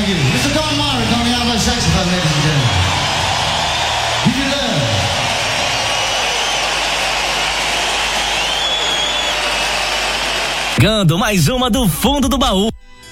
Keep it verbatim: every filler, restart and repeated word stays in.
Thank you. Mister Don Mark on the other saxophone, ladies and gentlemen. Give you love. Chegando mais uma do fundo do baú.